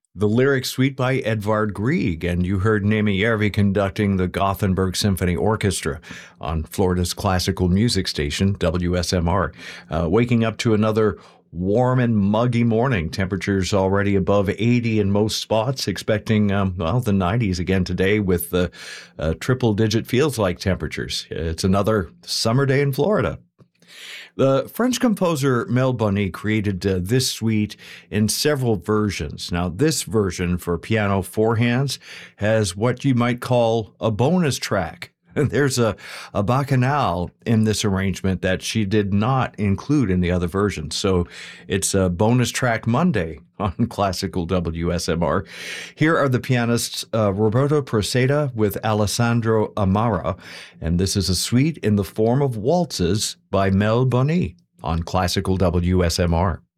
The Lyric Suite by Edvard Grieg, and you heard Nemi Järvi conducting the Gothenburg Symphony Orchestra on Florida's classical music station, WSMR. Waking up to another warm and muggy morning. Temperatures already above 80 in most spots, expecting, the 90s again today with the triple-digit feels-like temperatures. It's another summer day in Florida. The French composer Mel Bonny created this suite in several versions. Now, this version for piano four hands has what you might call a bonus track. There's a bacchanal in this arrangement that she did not include in the other versions. So it's a bonus track Monday on classical WSMR. Here are the pianists Roberto Proceda with Alessandro Amara, and this is a suite in the form of waltzes by Mel Bonny on classical WSMR.